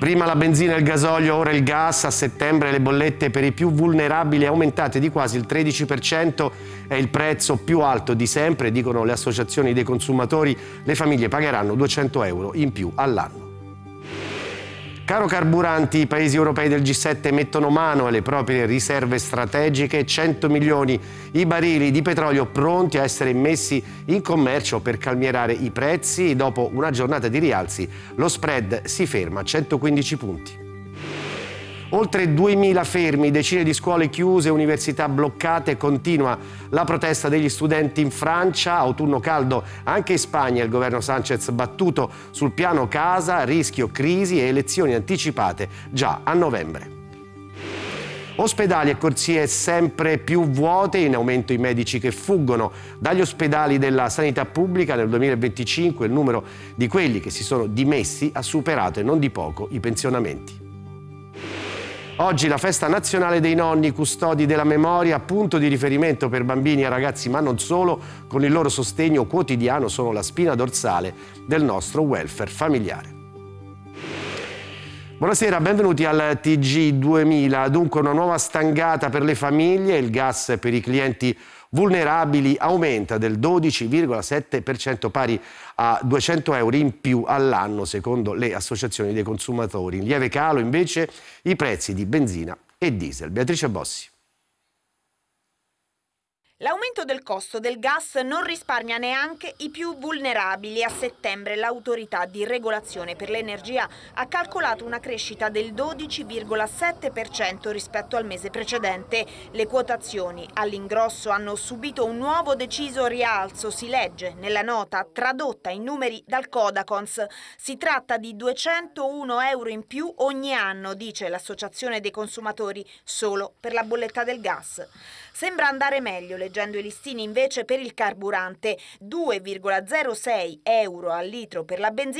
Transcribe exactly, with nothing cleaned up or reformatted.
Prima la benzina e il gasolio, ora il gas. A settembre le bollette per i più vulnerabili aumentate di quasi il tredici per cento, è il prezzo più alto di sempre, dicono le associazioni dei consumatori. Le famiglie pagheranno duecento euro in più all'anno. Caro carburanti, i paesi europei del G sette mettono mano alle proprie riserve strategiche, cento milioni i barili di petrolio pronti a essere messi in commercio per calmierare i prezzi. Dopo una giornata di rialzi, lo spread si ferma a centoquindici punti. Oltre duemila fermi, decine di scuole chiuse, università bloccate, continua la protesta degli studenti in Francia. Autunno caldo anche in Spagna, il governo Sanchez battuto sul piano casa, rischio crisi e elezioni anticipate già a novembre. Ospedali e corsie sempre più vuote, in aumento i medici che fuggono dagli ospedali della sanità pubblica. Nel duemilaventicinque il numero di quelli che si sono dimessi ha superato e non di poco i pensionamenti. Oggi la festa nazionale dei nonni, custodi della memoria, punto di riferimento per bambini e ragazzi, ma non solo. Con il loro sostegno quotidiano sono la spina dorsale del nostro welfare familiare. Buonasera, benvenuti al T G duemila. Dunque una nuova stangata per le famiglie, il gas per i clienti vulnerabili aumenta del dodici virgola sette per cento, pari a duecento euro in più all'anno, secondo le associazioni dei consumatori. In lieve calo invece i prezzi di benzina e diesel. Beatrice Bossi. L'aumento del costo del gas non risparmia neanche i più vulnerabili. A settembre l'autorità di regolazione per l'energia ha calcolato una crescita del dodici virgola sette per cento rispetto al mese precedente. Le quotazioni all'ingrosso hanno subito un nuovo deciso rialzo, si legge nella nota tradotta in numeri dal Codacons. Si tratta di duecentouno euro in più ogni anno, dice l'Associazione dei consumatori, solo per la bolletta del gas. Sembra andare meglio, leggendo i listini invece per il carburante, due virgola zero sei euro al litro per la benzina